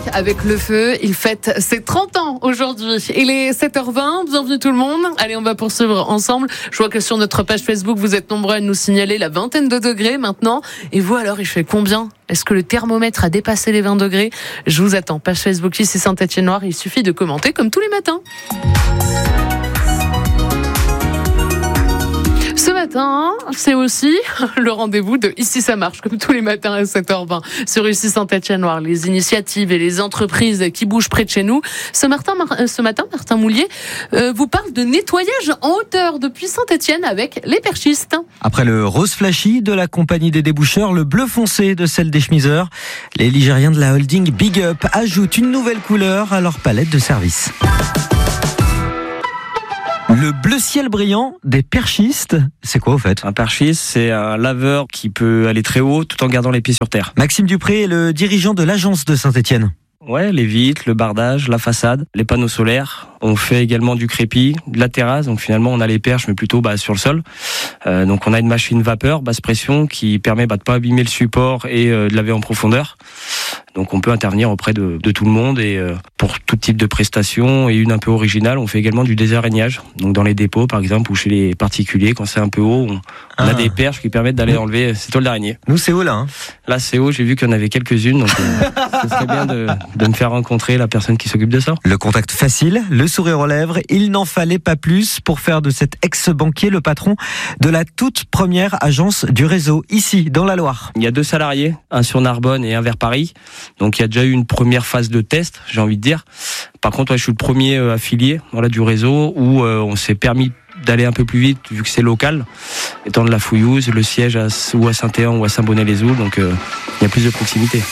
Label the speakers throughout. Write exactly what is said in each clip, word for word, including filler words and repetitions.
Speaker 1: avec le feu. Il fête ses trente ans aujourd'hui. Il est sept heures vingt. Bienvenue tout le monde. Allez, on va poursuivre ensemble. Je vois que sur notre page Facebook, vous êtes nombreux à nous signaler la vingtaine de degrés maintenant. Et vous alors, il fait combien ? Est-ce que le thermomètre a dépassé les vingt degrés ? Je vous attends. Page Facebook ici Saint-Étienne-Loire. Il suffit de commenter comme tous les matins. Ce matin, c'est aussi le rendez-vous de Ici ça marche, comme tous les matins à sept heures vingt sur Ici Saint-Étienne-Loire, les initiatives et les entreprises qui bougent près de chez nous. Ce matin, ce matin Martin Moulier euh, vous parle de nettoyage en hauteur depuis Saint-Étienne avec les perchistes.
Speaker 2: Après le rose flashy de la compagnie des déboucheurs, le bleu foncé de celle des chemiseurs, les Ligériens de la holding Big Up ajoutent une nouvelle couleur à leur palette de services. Le bleu ciel brillant des perchistes, c'est quoi au fait ?
Speaker 3: Un perchiste, c'est un laveur qui peut aller très haut tout en gardant les pieds sur terre.
Speaker 2: Maxime Dupré est le dirigeant de l'agence de Saint-Étienne.
Speaker 3: Ouais, les vitres, le bardage, la façade, les panneaux solaires. On fait également du crépi, de la terrasse. Donc finalement, on a les perches, mais plutôt bah, sur le sol. Euh, donc on a une machine vapeur, basse pression, qui permet bah, de pas abîmer le support et euh, de laver en profondeur. Donc on peut intervenir auprès de, de tout le monde et euh, pour tout type de prestations. Et une un peu originale, on fait également du désaragnage. Donc dans les dépôts, par exemple, ou chez les particuliers, quand c'est un peu haut, on, ah. on a des perches qui permettent d'aller enlever ces toiles d'araignée.
Speaker 2: Nous, c'est haut là. Hein.
Speaker 3: Là, c'est haut. J'ai vu qu'il y en avait quelques-unes. Donc euh, ce serait bien de, de me faire rencontrer la personne qui s'occupe de ça.
Speaker 2: Le contact facile, le sourire aux lèvres. Il n'en fallait pas plus pour faire de cet ex-banquier le patron de la toute première agence du réseau, ici, dans la Loire.
Speaker 3: Il y a deux salariés, un sur Narbonne et un vers Paris. Donc il y a déjà eu une première phase de test, j'ai envie de dire. Par contre, ouais, je suis le premier euh, affilié voilà, du réseau où euh, on s'est permis d'aller un peu plus vite vu que c'est local, étant de la Fouillouse, le siège à, ou à Saint-Éan ou à Saint-Bonnet-les-Oules, donc euh, il y a plus de proximité.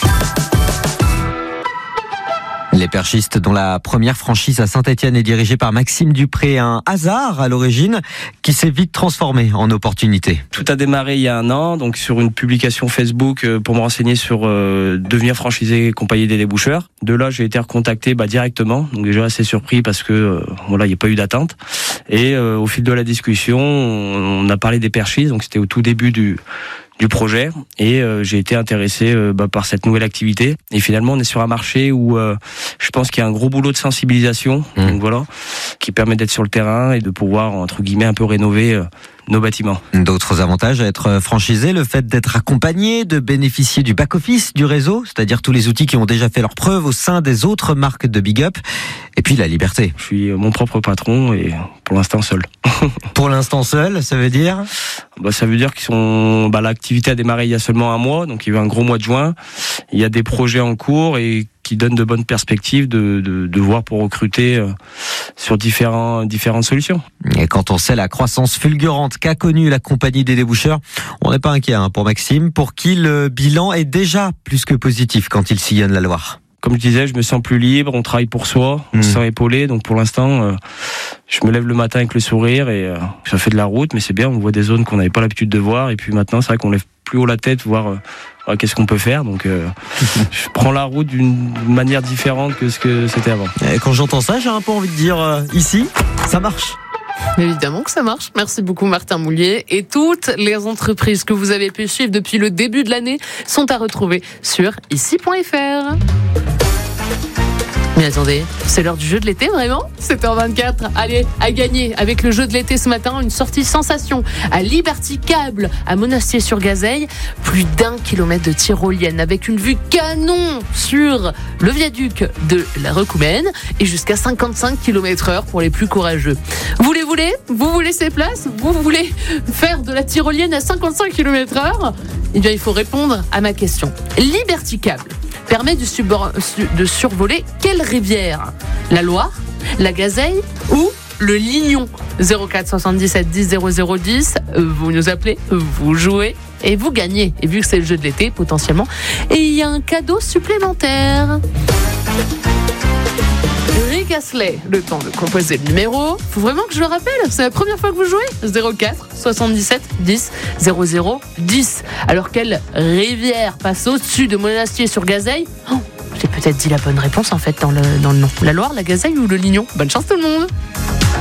Speaker 2: Les perchistes dont la première franchise à Saint-Étienne est dirigée par Maxime Dupré, un hasard à l'origine qui s'est vite transformé en opportunité.
Speaker 3: Tout a démarré il y a un an, donc sur une publication Facebook pour me renseigner sur euh, devenir franchisé compagnie des déboucheurs. De là, j'ai été recontacté bah, directement, donc déjà assez surpris parce que euh, voilà, il n'y a pas eu d'attente. Et euh, au fil de la discussion, on, on a parlé des perchistes, donc c'était au tout début du du projet et euh, j'ai été intéressé euh, bah, par cette nouvelle activité et finalement on est sur un marché où euh, je pense qu'il y a un gros boulot de sensibilisation mmh. donc voilà qui permet d'être sur le terrain et de pouvoir entre guillemets un peu rénover euh, nos bâtiments.
Speaker 2: D'autres avantages à être franchisé, le fait d'être accompagné, de bénéficier du back-office du réseau, c'est-à-dire tous les outils qui ont déjà fait leurs preuves au sein des autres marques de Big Up, et puis la liberté.
Speaker 3: Je suis mon propre patron et pour l'instant seul.
Speaker 2: Pour l'instant seul, ça veut dire
Speaker 3: bah, ça veut dire qu'ils sont. Bah, l'activité a démarré il y a seulement un mois, donc il y a eu un gros mois de juin. Il y a des projets en cours et qui donnent de bonnes perspectives de, de, de voir pour recruter euh, sur différents, différentes solutions.
Speaker 2: Et quand on sait la croissance fulgurante qu'a connue la compagnie des déboucheurs, on n'est pas inquiet hein, pour Maxime, pour qui le bilan est déjà plus que positif quand il sillonne la Loire.
Speaker 3: Comme je disais, je me sens plus libre, on travaille pour soi, on mmh. se sent épaulé, donc pour l'instant, euh, je me lève le matin avec le sourire et euh, ça fait de la route, mais c'est bien, on voit des zones qu'on n'avait pas l'habitude de voir, et puis maintenant, c'est vrai qu'on lève plus haut la tête, voir euh, qu'est-ce qu'on peut faire, donc euh, je prends la route d'une manière différente que ce que c'était avant.
Speaker 2: Et quand j'entends ça, j'ai un peu envie de dire, euh, ici, ça marche.
Speaker 1: Évidemment que ça marche. Merci beaucoup Martin Moulier. Et toutes les entreprises que vous avez pu suivre depuis le début de l'année sont à retrouver sur ici point f r. Mais attendez, c'est l'heure du jeu de l'été vraiment ? sept heures vingt-quatre, allez, à gagner avec le jeu de l'été ce matin, une sortie sensation à Liberty Cable, à Monastier-sur-Gazeille, plus d'un kilomètre de tyrolienne avec une vue canon sur le viaduc de la Recoumaine et jusqu'à cinquante-cinq kilomètres heure pour les plus courageux. Vous les voulez ? Vous voulez ces places ? Vous voulez faire de la tyrolienne à cinquante-cinq kilomètres heure ? Eh bien, il faut répondre à ma question. Liberty Cable permet de, subor- de survoler quelle rivière ? La Loire, la Gazeille ou le Lignon ? zéro quatre soixante-dix-sept dix zéro zéro dix, vous nous appelez, vous jouez et vous gagnez. Et vu que c'est le jeu de l'été, potentiellement, et il y a un cadeau supplémentaire. Rick Astley, le temps de composer le numéro. Faut vraiment que je le rappelle, c'est la première fois que vous jouez. zéro quatre soixante-dix-sept dix zéro zéro dix. Alors quelle rivière passe au-dessus de Monastier-sur-Gazeille ? Oh, j'ai peut-être dit la bonne réponse en fait dans le, dans le nom. La Loire, la Gazeille ou le Lignon ? Bonne chance tout le monde.